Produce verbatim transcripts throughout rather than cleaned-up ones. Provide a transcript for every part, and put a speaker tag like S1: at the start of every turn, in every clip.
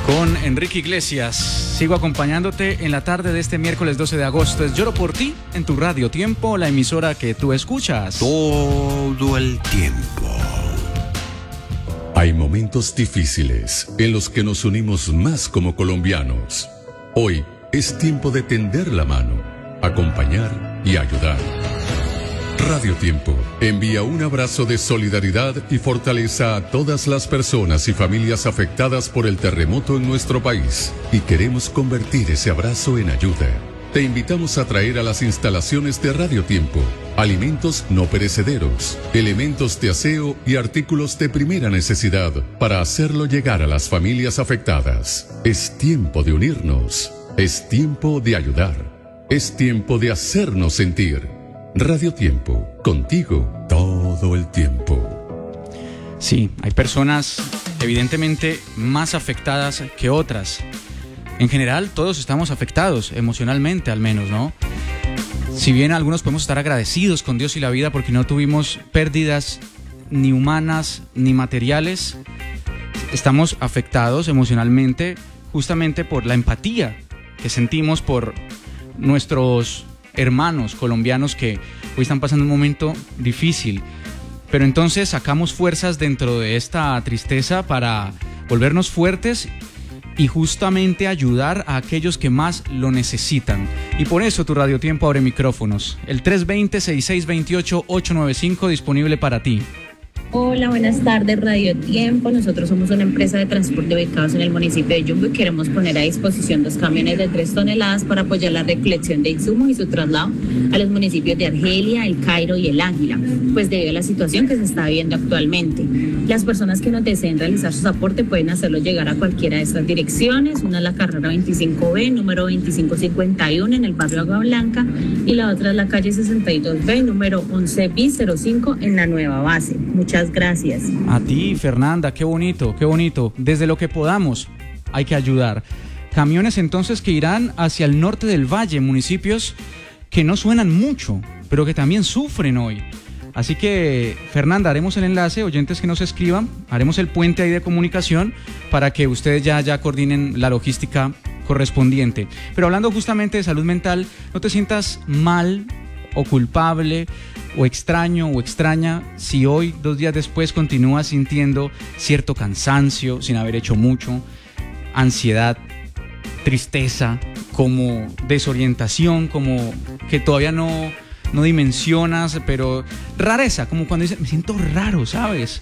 S1: Con Enrique Iglesias, sigo acompañándote en la tarde de este miércoles doce de agosto. Es Lloro por ti en tu Radio Tiempo, la emisora que tú escuchas
S2: todo el tiempo.
S3: Hay momentos difíciles en los que nos unimos más como colombianos. Hoy es tiempo de tender la mano, acompañar y ayudar. Radio Tiempo envía un abrazo de solidaridad y fortaleza a todas las personas y familias afectadas por el terremoto en nuestro país, y queremos convertir ese abrazo en ayuda. Te invitamos a traer a las instalaciones de Radio Tiempo alimentos no perecederos, elementos de aseo y artículos de primera necesidad para hacerlo llegar a las familias afectadas. Es tiempo de unirnos, es tiempo de ayudar, es tiempo de hacernos sentir. Radio Tiempo, contigo todo el tiempo.
S1: Sí, hay personas evidentemente más afectadas que otras. En general, todos estamos afectados, emocionalmente al menos, ¿no? Si bien algunos podemos estar agradecidos con Dios y la vida porque no tuvimos pérdidas ni humanas ni materiales, estamos afectados emocionalmente justamente por la empatía que sentimos por nuestros hermanos colombianos que hoy están pasando un momento difícil. Pero entonces sacamos fuerzas dentro de esta tristeza para volvernos fuertes y justamente ayudar a aquellos que más lo necesitan. Y por eso tu Radio Tiempo abre micrófonos. El tres dos cero, seis seis dos ocho, ocho nueve cinco disponible para ti.
S4: Hola, buenas tardes, Radio Tiempo. Nosotros somos una empresa de transporte ubicados en el municipio de Yumbo y queremos poner a disposición dos camiones de tres toneladas para apoyar la recolección de insumos y su traslado a los municipios de Argelia, El Cairo y El Águila, pues debido a la situación que se está viviendo actualmente. Las personas que nos deseen realizar sus aportes pueden hacerlo llegar a cualquiera de estas direcciones. Una es la carrera veinticinco B, número veinticinco cincuenta y uno en el barrio Agua Blanca, y la otra es la calle sesenta y dos B, número once bis cero cinco en la nueva base. Muchas gracias.
S1: A ti, Fernanda, qué bonito, qué bonito. Desde lo que podamos hay que ayudar. Camiones entonces que irán hacia el norte del valle, municipios que no suenan mucho, pero que también sufren hoy. Así que, Fernanda, haremos el enlace, oyentes que nos escriban, haremos el puente ahí de comunicación para que ustedes ya, ya coordinen la logística correspondiente. Pero hablando justamente de salud mental, no te sientas mal o culpable o extraño o extraña si hoy, dos días después, continúas sintiendo cierto cansancio sin haber hecho mucho, ansiedad, tristeza, como desorientación, como que todavía no, no dimensionas, pero rareza, como cuando dices, me siento raro, ¿sabes?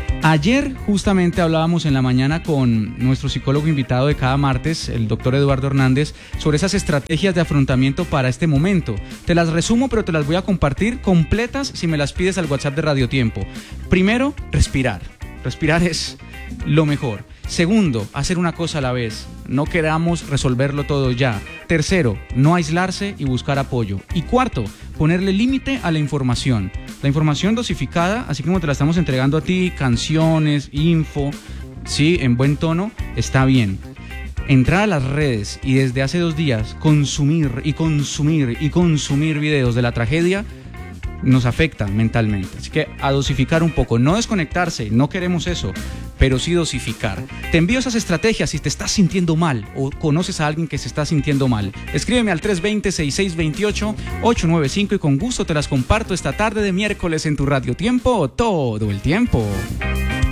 S1: Ayer justamente hablábamos en la mañana con nuestro psicólogo invitado de cada martes, el doctor Eduardo Hernández, sobre esas estrategias de afrontamiento para este momento. Te las resumo, pero te las voy a compartir completas si me las pides al WhatsApp de Radio Tiempo. Primero, respirar. Respirar es lo mejor. Segundo, hacer una cosa a la vez. No queramos resolverlo todo ya. Tercero, no aislarse y buscar apoyo. Y cuarto, ponerle límite a la información. La información dosificada, así como te la estamos entregando a ti, canciones, info, sí, en buen tono, está bien. Entrar a las redes y desde hace dos días consumir y consumir y consumir videos de la tragedia nos afecta mentalmente. Así que a dosificar un poco, no desconectarse, no queremos eso, pero sí dosificar. Te envío esas estrategias si te estás sintiendo mal o conoces a alguien que se está sintiendo mal. Escríbeme al tres dos cero, seis seis dos ocho, ocho nueve cinco y con gusto te las comparto esta tarde de miércoles en tu Radio Tiempo, todo el tiempo.